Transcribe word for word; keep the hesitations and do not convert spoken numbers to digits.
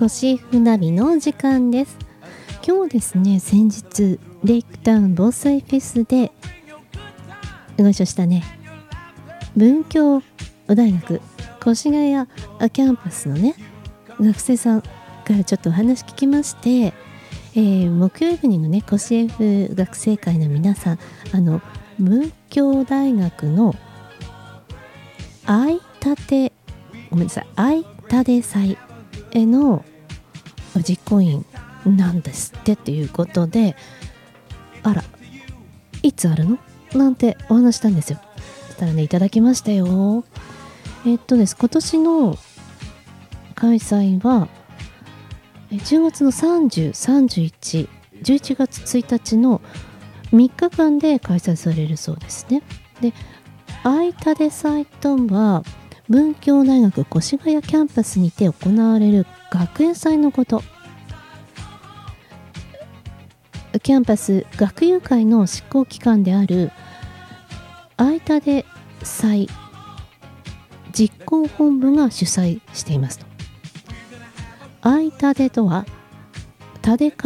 腰船びの時間です。今日ですね、先日レイクタウン防災フェスでご一緒したね、文教大学越谷キャンパスのね学生さんからちょっとお話聞きまして、えー、木曜日にのね越 F 学生会の皆さん、あの文教大学のあいたてごめんなさいあいたて祭の実行委員なんですってということで、あらいつあるのなんてお話したんですよ。そしたらね、いただきましたよ。えっとです今年の開催はじゅうがつのさんじゅう、さんじゅういち、じゅういちがつついたちのみっかかんで開催されるそうですね。で、あいたて祭とは文教大学越谷キャンパスにて行われる学園祭のこと。キャンパス学友会の執行機関であるあいたて祭実行本部が主催していますと。あいたてとは、たでか